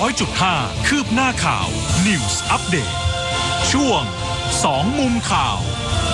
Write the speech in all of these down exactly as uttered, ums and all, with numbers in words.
อยจุดห้า คืบหน้าข่าว News Update ช่วงสองมุมข่าว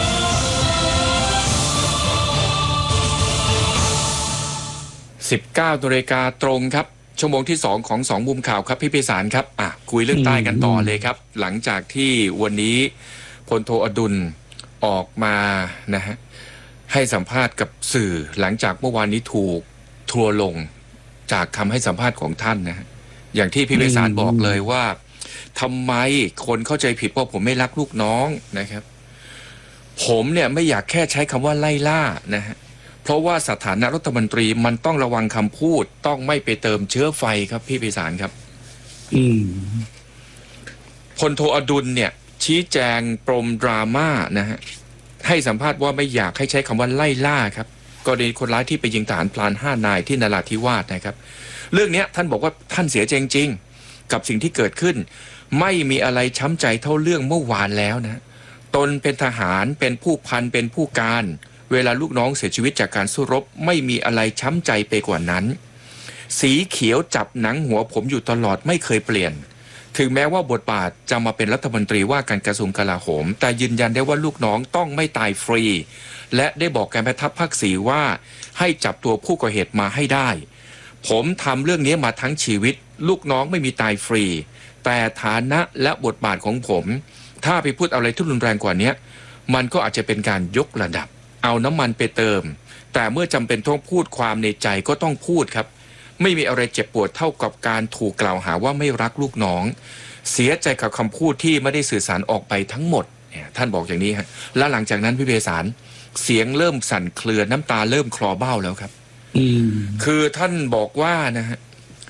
สิบเก้านาฬิกาตรงครับชั่วโมงที่สองของสองมุมข่าวครับพี่พิสารครับอ่ะคุยเรื่องใต้กันต่อเลยครับหลังจากที่วันนี้พลโทอดุลออกมานะฮะให้สัมภาษณ์กับสื่อหลังจากเมื่อวานนี้ถูกทัวร์ลงจากคำให้สัมภาษณ์ของท่านนะฮะอย่างที่พี่พิสารบอกเลยว่าทำไมคนเข้าใจผิดว่าผมไม่รักลูกน้องนะครับผมเนี่ยไม่อยากแค่ใช้คำว่าไล่ล่านะฮะเพราะว่าสถานะรัฐมนตรีมันต้องระวังคำพูดต้องไม่ไปเติมเชื้อไฟครับพี่พิสารครับอืมพลโทอดุลเนี่ยชี้แจงปรมดราม่านะฮะให้สัมภาษณ์ว่าไม่อยากให้ใช้คำว่าไล่ล่าครับกรณีคนร้ายที่ไปยิงทหารพลานห้านายที่นราธิวาสนะครับเรื่องนี้ท่านบอกว่าท่านเสียใจจริงๆกับสิ่งที่เกิดขึ้นไม่มีอะไรช้ำใจเท่าเรื่องเมื่อวานแล้วนะตนเป็นทหารเป็นผู้พันเป็นผู้การเวลาลูกน้องเสียชีวิตจากการสู้รบไม่มีอะไรช้ำใจไปกว่านั้นสีเขียวจับหนังหัวผมอยู่ตลอดไม่เคยเปลี่ยนถึงแม้ว่าบทบาทจะมาเป็นรัฐมนตรีว่าการกระทรวงกลาโหมแต่ยืนยันได้ว่าลูกน้องต้องไม่ตายฟรีและได้บอกการแม่ทัพภาคสี่ว่าให้จับตัวผู้ก่อเหตุมาให้ได้ผมทำเรื่องนี้มาทั้งชีวิตลูกน้องไม่มีตายฟรีแต่ฐานะและบทบาทของผมถ้าไปพูดอะไรที่รุนแรงกว่านี้มันก็อาจจะเป็นการยกระดับเอาน้ำมันไปเติมแต่เมื่อจำเป็นต้องพูดความในใจก็ต้องพูดครับไม่มีอะไรเจ็บปวดเท่ากับการถูกกล่าวหาว่าไม่รักลูกน้องเสียใจกับคำพูดที่ไม่ได้สื่อสารออกไปทั้งหมดท่านบอกอย่างนี้ฮะและหลังจากนั้นพี่เบสารเสียงเริ่มสั่นเครือน้ำตาเริ่มคลอเบ้าแล้วครับคือท่านบอกว่านะฮะ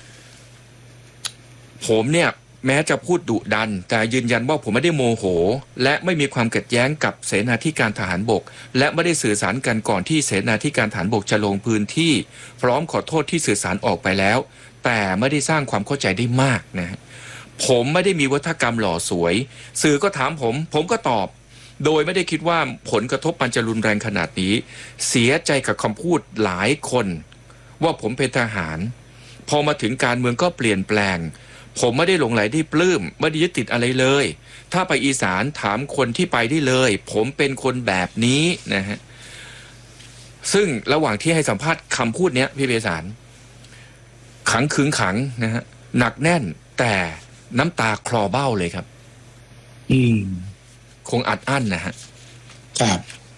ผมเนี่ยแม้จะพูดดุดันแต่ยืนยันว่าผมไม่ได้โมโหและไม่มีความขัดแย้งกับเสนาธิการทหารบกและไม่ได้สื่อสารกันก่อนที่เสนาธิการทหารบกจะลงพื้นที่พร้อมขอโทษที่สื่อสารออกไปแล้วแต่ไม่ได้สร้างความเข้าใจได้มากนะผมไม่ได้มีวัฒกรรมหล่อสวยสื่อก็ถามผมผมก็ตอบโดยไม่ได้คิดว่าผลกระทบมันจะรุนแรงขนาดนี้เสียใจกับคำพูดหลายคนว่าผมเป็นทหารพอมาถึงการเมืองก็เปลี่ยนแปลงผมไม่ได้หลงไหลได้ปลื้มไม่ได้ยึดติดอะไรเลยถ้าไปอีสานถามคนที่ไปได้เลยผมเป็นคนแบบนี้นะฮะซึ่งระหว่างที่ให้สัมภาษณ์คำพูดเนี้ยพี่เบสารขังขึงขังนะฮะหนักแน่นแต่น้ำตาคลอเบ้าเลยครับอืมคงอัดอั้นนะฮะครับ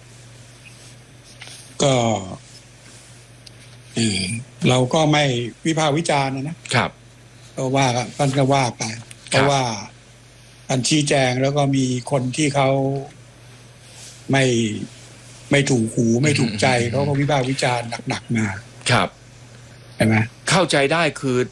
ก็อืมเราก็ไม่วิพากษ์วิจารณ์นะครับก็ว่ากันก็ว่าไปเพราะว่าการชี้แจงแล้วก็มีคนที่เขาไม่ไม่ถูกหูไม่ถูกใจเขาก็วิพากษ์วิจารณ์หนักๆมาครับใช่ไหมเข้าใจได้คือ